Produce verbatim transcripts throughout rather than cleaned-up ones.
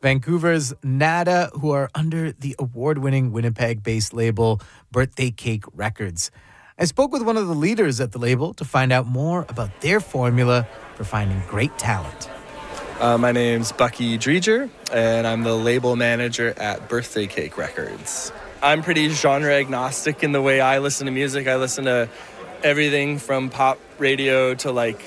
Vancouver's Nada, who are under the award-winning Winnipeg-based label Birthday Cake Records. I spoke with one of the leaders at the label to find out more about their formula for finding great talent. Uh, my name's Bucky Dreger, and I'm the label manager at Birthday Cake Records. I'm pretty genre agnostic in the way I listen to music. I listen to everything from pop radio to like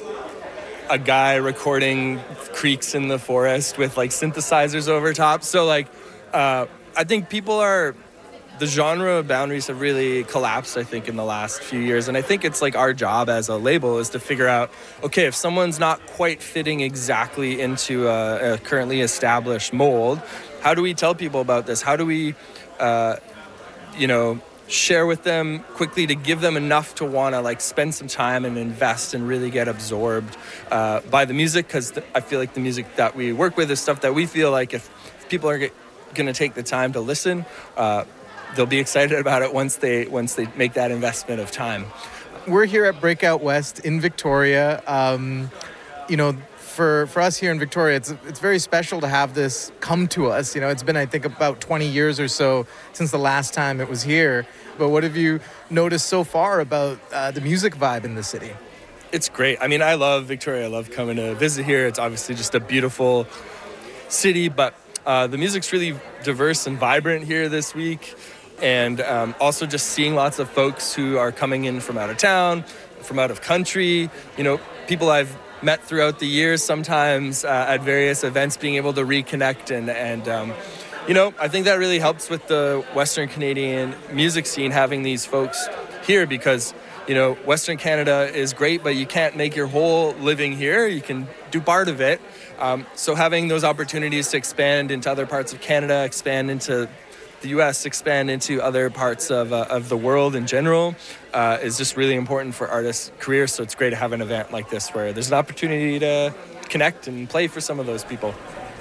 a guy recording creaks in the forest with like synthesizers over top. So like, uh, I think people are, the genre boundaries have really collapsed, I think, in the last few years. And I think it's like our job as a label is to figure out, okay, if someone's not quite fitting exactly into a, a currently established mold, how do we tell people about this? How do we, uh, you know, share with them quickly to give them enough to want to like spend some time and invest and really get absorbed uh, by the music? Because th- I feel like the music that we work with is stuff that we feel like if, if people are going to take the time to listen, uh, they'll be excited about it once they once they make that investment of time. We're here at Breakout West in Victoria. Um, you know, for for us here in Victoria, it's it's very special to have this come to us. You know, it's been, I think, about twenty years or so since the last time it was here. But what have you noticed so far about uh, the music vibe in the city? It's great. I mean, I love Victoria. I love coming to visit here. It's obviously just a beautiful city, but uh, the music's really diverse and vibrant here this week. And um, also just seeing lots of folks who are coming in from out of town, from out of country, you know, people I've met throughout the years, sometimes uh, at various events, being able to reconnect. And, and um, you know, I think that really helps with the Western Canadian music scene, having these folks here because, you know, Western Canada is great, but you can't make your whole living here. You can do part of it. Um, so having those opportunities to expand into other parts of Canada, expand into the U S, expand into other parts of uh, of the world in general uh, is just really important for artists' careers. So it's great to have an event like this where there's an opportunity to connect and play for some of those people.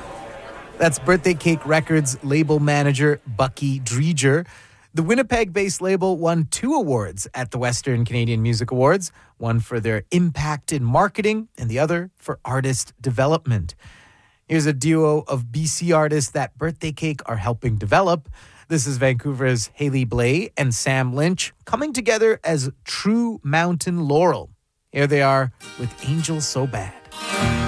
That's Birthday Cake Records label manager Bucky Dreger. The Winnipeg-based label won two awards at the Western Canadian Music Awards, one for their impact in marketing and the other for artist development. Here's a duo of B C artists that Birthday Cake are helping develop. This is Vancouver's Haley Blay and Sam Lynch coming together as True Mountain Laurel. Here they are with Angel So Bad.